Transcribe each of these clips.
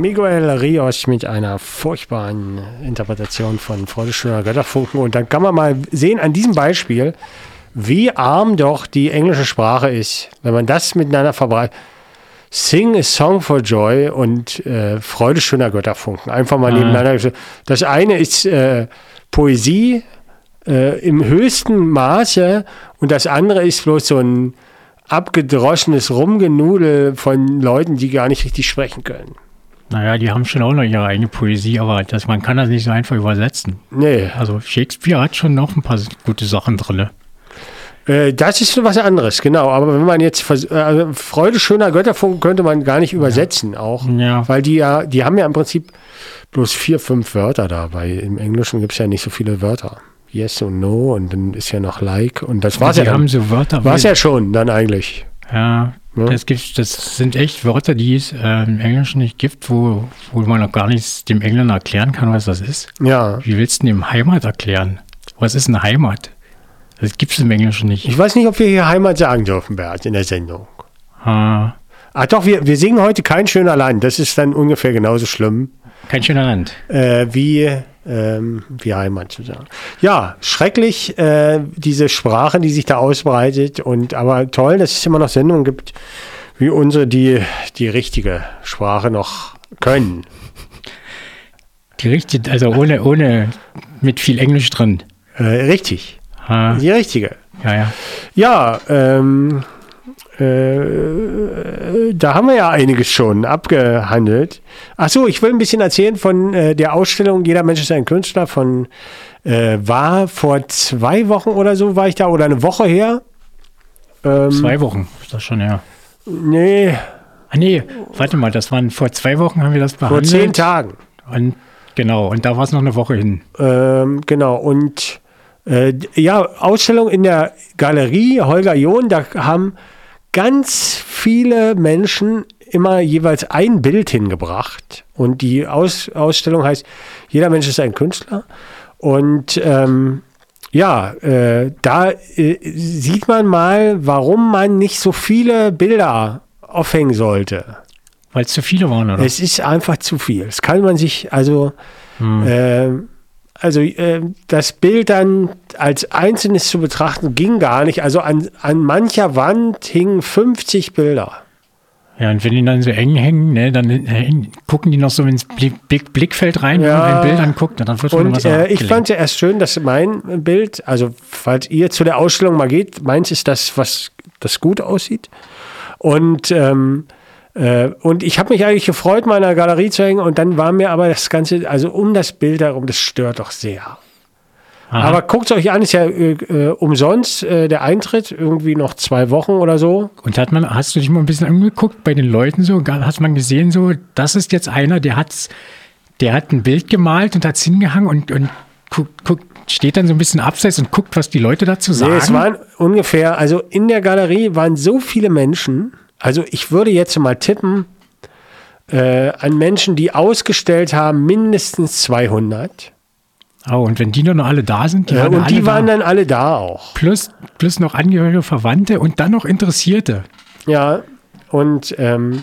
Miguel Rios mit einer furchtbaren Interpretation von Freude schöner Götterfunken. Und dann kann man mal sehen an diesem Beispiel, wie arm doch die englische Sprache ist, wenn man das miteinander verbreitet. Sing a Song for Joy und Freude schöner Götterfunken. Einfach mal nebeneinander. Das eine ist Poesie im höchsten Maße und das andere ist bloß so ein abgedroschenes Rumgenudel von Leuten, die gar nicht richtig sprechen können. Naja, die haben schon auch noch ihre eigene Poesie, aber man kann das nicht so einfach übersetzen. Nee. Also Shakespeare hat schon noch ein paar gute Sachen drin. Das ist was anderes, genau. Aber wenn man jetzt Freude schöner Götterfunken könnte man gar nicht übersetzen auch. Ja. Weil die haben ja im Prinzip bloß 4, 5 Wörter dabei. Im Englischen gibt es ja nicht so viele Wörter. Yes und no und dann ist ja noch like und das war's ja dann. Haben so Wörter. War's ja schon dann eigentlich. Ja, das sind echt Wörter, die es im Englischen nicht gibt, wo man noch gar nicht dem Engländer erklären kann, was das ist. Ja. Wie willst du dem Heimat erklären? Was ist eine Heimat? Das gibt es im Englischen nicht. Ich weiß nicht, ob wir hier Heimat sagen dürfen, Bert, in der Sendung. Ach doch, wir singen heute Kein schöner Land. Das ist dann ungefähr genauso schlimm. Kein schöner Land. Wie Heimat zu sagen. Ja, schrecklich, diese Sprache, die sich da ausbreitet. Aber toll, dass es immer noch Sendungen gibt, wie unsere, die richtige Sprache noch können. Die richtige, also ohne mit viel Englisch drin. Richtig. Die richtige. Ja. Ja, da haben wir ja einiges schon abgehandelt. Achso, ich will ein bisschen erzählen von der Ausstellung Jeder Mensch ist ein Künstler war vor 2 Wochen oder so, war ich da, oder eine Woche her. 2 Wochen, ist das schon her? Nee. Nee, warte mal, das waren vor 2 Wochen haben wir das behandelt. Vor 10 Tagen. Und da war es noch eine Woche hin. Genau, und Ausstellung in der Galerie Holger John, da haben ganz viele Menschen immer jeweils ein Bild hingebracht. Und die Ausstellung heißt Jeder Mensch ist ein Künstler. Und da sieht man mal, warum man nicht so viele Bilder aufhängen sollte. Weil es zu viele waren, oder? Es ist einfach zu viel. Das kann man sich, das Bild dann als Einzelnes zu betrachten, ging gar nicht. Also an mancher Wand hingen 50 Bilder. Ja, und wenn die dann so eng hängen, ne, dann gucken die noch so ins Blickfeld rein, wenn man ein Bild anguckt, dann wird schon was abgelenkt. Ich fand ja erst schön, dass mein Bild, also falls ihr zu der Ausstellung mal geht, meins ist das, was das gut aussieht. Und ich habe mich eigentlich gefreut, mal in der Galerie zu hängen und dann war mir aber das Ganze, also um das Bild herum, das stört doch sehr. Aha. Aber guckt es euch an, ist ja umsonst der Eintritt, irgendwie noch 2 Wochen oder so. Und hast du dich mal ein bisschen angeguckt bei den Leuten so, hast man gesehen so, das ist jetzt einer, der hat ein Bild gemalt und hat es hingehangen und guckt, steht dann so ein bisschen abseits und guckt, was die Leute dazu sagen? Nee, es waren ungefähr, also in der Galerie waren so viele Menschen. Also ich würde jetzt mal tippen, an Menschen, die ausgestellt haben, mindestens 200. Oh, und wenn die noch alle da sind? Die waren dann alle da auch. Plus noch Angehörige, Verwandte und dann noch Interessierte. Ja, und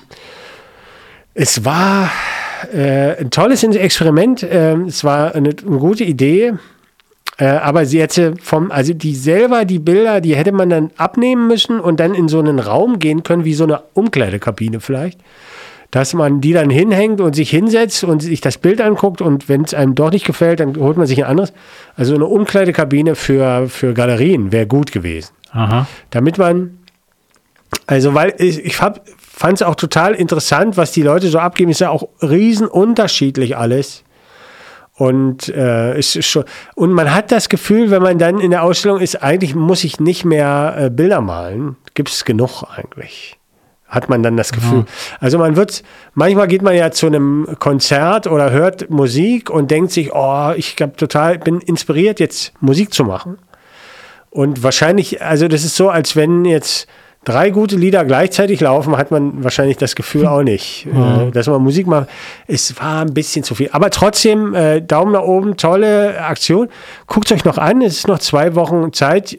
es war ein tolles Experiment. Es war eine gute Idee. Aber sie hätte die Bilder, die hätte man dann abnehmen müssen und dann in so einen Raum gehen können, wie so eine Umkleidekabine vielleicht, dass man die dann hinhängt und sich hinsetzt und sich das Bild anguckt und wenn es einem doch nicht gefällt, dann holt man sich ein anderes. Also eine Umkleidekabine für Galerien wäre gut gewesen. Aha. Damit man, weil ich fand es auch total interessant, was die Leute so abgeben, ist ja auch riesen unterschiedlich alles. Und es ist schon, und man hat das Gefühl, wenn man dann in der Ausstellung ist, eigentlich muss ich nicht mehr Bilder malen. Gibt es genug eigentlich. Hat man dann das Gefühl. Ja. Also manchmal geht man ja zu einem Konzert oder hört Musik und denkt sich, bin inspiriert, jetzt Musik zu machen. Und wahrscheinlich, also das ist so, als wenn jetzt 3 gute Lieder gleichzeitig laufen, hat man wahrscheinlich das Gefühl auch nicht, dass man Musik macht. Es war ein bisschen zu viel. Aber trotzdem, Daumen nach oben, tolle Aktion. Guckt es euch noch an, es ist noch 2 Wochen Zeit.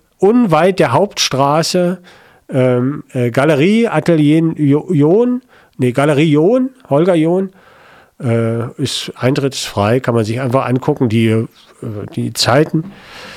Unweit der Hauptstraße, Galerie Atelier John, Galerie John, Holger John. Eintritt ist frei, kann man sich einfach angucken, die Zeiten.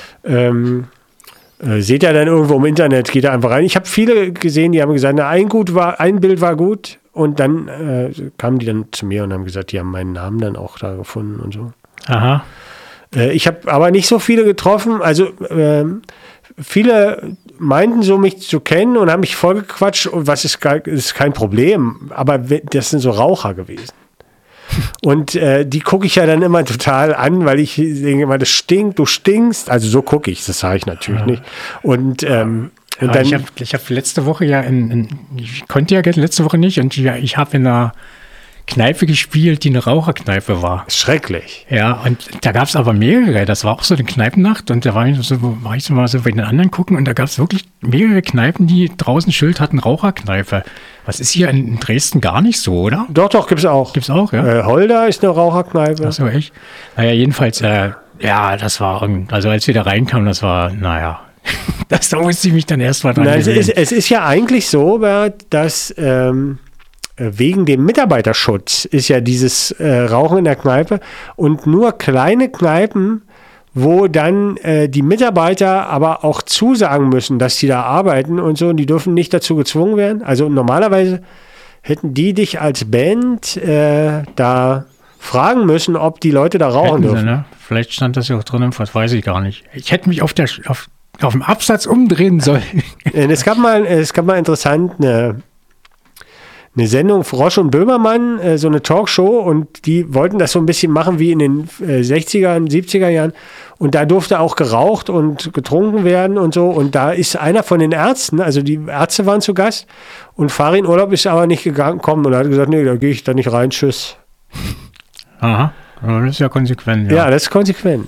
Seht ihr dann irgendwo im Internet, geht da einfach rein. Ich habe viele gesehen, die haben gesagt, ein Bild war gut und dann kamen die dann zu mir und haben gesagt, die haben meinen Namen dann auch da gefunden und so. Aha. Ich habe aber nicht so viele getroffen, also viele meinten so, mich zu kennen und haben mich vollgequatscht und ist kein Problem, aber das sind so Raucher gewesen. Und die gucke ich ja dann immer total an, weil ich denke immer, das stinkt, du stinkst. Also so gucke ich, das sage ich natürlich nicht. Und dann, ich hab letzte Woche ich konnte ja letzte Woche nicht und ich habe in einer Kneipe gespielt, die eine Raucherkneipe war. Schrecklich. Ja, und da gab es aber mehrere. Das war auch so eine Kneipennacht und da war ich so mal so bei den anderen gucken und da gab es wirklich mehrere Kneipen, die draußen Schild hatten, Raucherkneipe. Was ist hier in Dresden gar nicht so, oder? Doch, gibt's auch. Gibt's auch, ja? Holder ist eine Raucherkneipe. Ach so, echt? Naja, jedenfalls, das war, also als wir da reinkamen, das war, da musste ich mich dann erst mal dran gewöhnen. Es ist ja eigentlich so, Bert, dass wegen dem Mitarbeiterschutz ist ja dieses Rauchen in der Kneipe und nur kleine Kneipen, wo dann die Mitarbeiter aber auch zusagen müssen, dass sie da arbeiten und so, und die dürfen nicht dazu gezwungen werden. Also normalerweise hätten die dich als Band da fragen müssen, ob die Leute da rauchen dürfen. Ne? Vielleicht stand das ja auch drin, das weiß ich gar nicht. Ich hätte mich auf dem Absatz umdrehen sollen. Es gab mal interessant eine Sendung, Frosch und Böhmermann, so eine Talkshow, und die wollten das so ein bisschen machen wie in den 60er, 70er Jahren, und da durfte auch geraucht und getrunken werden und so, und da ist einer von den Ärzten, also die Ärzte waren zu Gast, und Farin Urlaub ist aber nicht gekommen und hat gesagt, nee, da gehe ich da nicht rein, tschüss. Aha, das ist ja konsequent. Ja, das ist konsequent.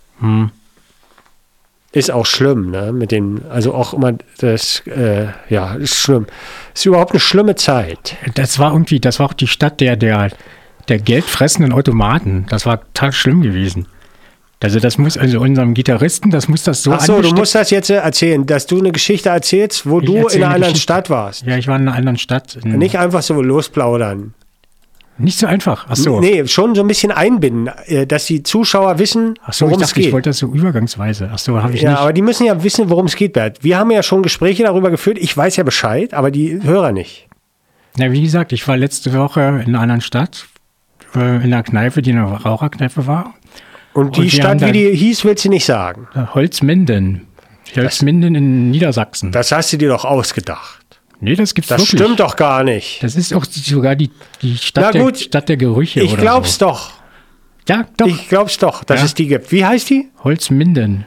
Ist auch schlimm, ne? Mit den, also auch immer das, ist schlimm. Ist überhaupt eine schlimme Zeit. Das war auch die Stadt der geldfressenden Automaten. Das war total schlimm gewesen. Also unserem Gitarristen, das muss das so Ach so, du musst das jetzt erzählen, dass du eine Geschichte erzählst, wo du in einer anderen Stadt warst. Ja, ich war in einer anderen Stadt. Nicht einfach so losplaudern. Nicht so einfach. Ach so. Nee, schon so ein bisschen einbinden, dass die Zuschauer wissen, worum es geht. Ich wollte das so übergangsweise. Ach so, habe ich nicht. Ja, aber die müssen ja wissen, worum es geht, Bert. Wir haben ja schon Gespräche darüber geführt. Ich weiß ja Bescheid, aber die Hörer nicht. Na, wie gesagt, ich war letzte Woche in einer anderen Stadt, in einer Kneipe, die eine Raucherkneipe war. Und die Stadt, wie die hieß, willst du nicht sagen? Holzminden. Holzminden in Niedersachsen. Das hast du dir doch ausgedacht. Nee, das gibt's wirklich. Das stimmt doch gar nicht. Das ist auch sogar die Stadt der Gerüche. Ich glaub's doch. Ja, doch. Ich glaub's doch, dass es die gibt. Wie heißt die? Holzminden.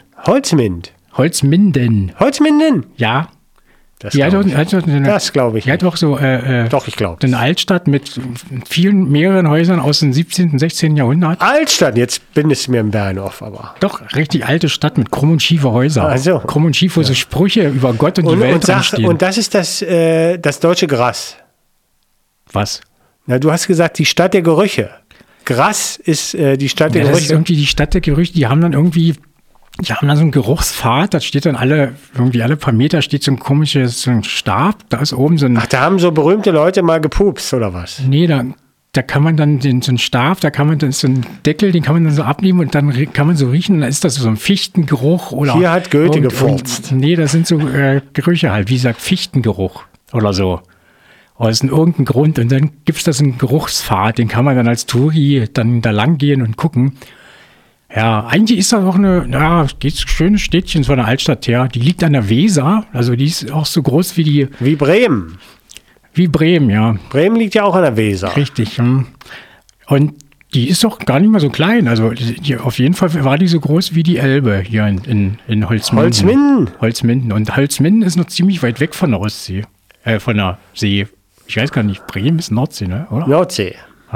Holzminden. Ja. Das glaube ich. Die hat auch so doch, ich glaube. eine Altstadt mit mehreren Häusern aus dem 17. und 16. Jahrhundert. Altstadt, jetzt bin ich mir im Bernhof, aber. Doch, richtig alte Stadt mit krumm und schiefe Häuser. Also. Krumm und schief, wo so Sprüche über Gott und die Welt drinstehen. Und das ist das deutsche Gras. Was? Na, du hast gesagt, die Stadt der Gerüche. Gras ist die Stadt der Gerüche. Das ist irgendwie die Stadt der Gerüche. Die haben dann so einen Geruchspfad, da steht dann alle paar Meter steht so ein Stab, da ist oben so ein... Ach, da haben so berühmte Leute mal gepupst, oder was? Nee, da kann man dann so einen Stab, da kann man dann so einen Deckel, den kann man dann so abnehmen und dann kann man so riechen und dann ist das so ein Fichtengeruch oder... Hier hat Goethe gefurzt. Nee, das sind so Gerüche halt, wie gesagt, Fichtengeruch oder so. Aus irgendeinem Grund, und dann gibt es da so einen Geruchspfad, den kann man dann als Touri dann da lang gehen und gucken. Ja, eigentlich ist das auch schönes Städtchen von der Altstadt her. Die liegt an der Weser, also die ist auch so groß wie Bremen. Wie Bremen, ja. Bremen liegt ja auch an der Weser. Richtig. Und die ist doch gar nicht mal so klein. Also auf jeden Fall war die so groß wie die Elbe hier in Holzminden. Holzminden. Und Holzminden ist noch ziemlich weit weg von der Ostsee. Von der See. Ich weiß gar nicht, Bremen ist Nordsee, ne? Oder? Nordsee.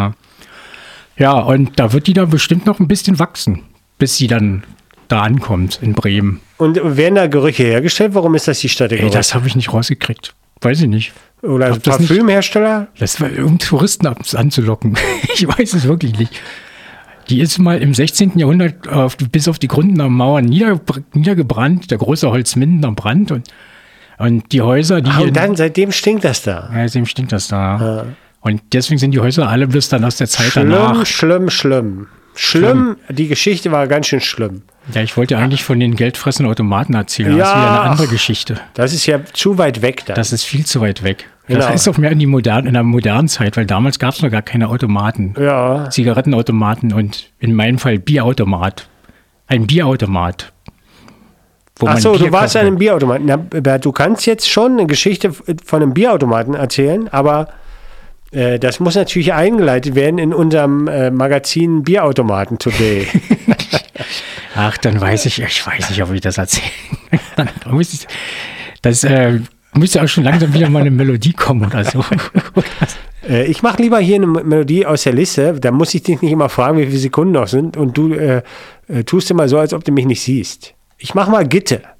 Ja, und da wird die dann bestimmt noch ein bisschen wachsen, bis sie dann da ankommt in Bremen. Und werden da Gerüche hergestellt? Warum ist das die Stadt der Gerüche? Das habe ich nicht rausgekriegt. Weiß ich nicht. Oder Parfümhersteller? Das war um Touristen anzulocken. Ich weiß es wirklich nicht. Die ist mal im 16. Jahrhundert bis auf die Gründener Mauern niedergebrannt, der große Holzmindener Brand und die Häuser, die... und dann, seitdem stinkt das da? Ja, seitdem stinkt das da. Ja. Und deswegen sind die Häuser alle bloß dann aus der Zeit danach. Schlimm. Die Geschichte war ganz schön schlimm. Ja, ich wollte eigentlich von den geldfressenden Automaten erzählen. Das ist wieder eine andere Geschichte. Das ist ja zu weit weg da. Das ist viel zu weit weg. Genau. Das ist auch mehr in der modernen Zeit, weil damals gab es noch gar keine Automaten. Ja. Zigarettenautomaten und in meinem Fall Bierautomat. Ein Bierautomat. Achso, du warst an einem Bierautomaten. Na, Bert, du kannst jetzt schon eine Geschichte von einem Bierautomaten erzählen, aber das muss natürlich eingeleitet werden in unserem Magazin Bierautomaten Today. Ach, dann weiß ich weiß nicht, ob ich das erzählen kann. Das müsste auch schon langsam wieder mal eine Melodie kommen oder so. Ich mache lieber hier eine Melodie aus der Liste, da muss ich dich nicht immer fragen, wie viele Sekunden noch sind und du tust immer so, als ob du mich nicht siehst. Ich mache mal Gitte.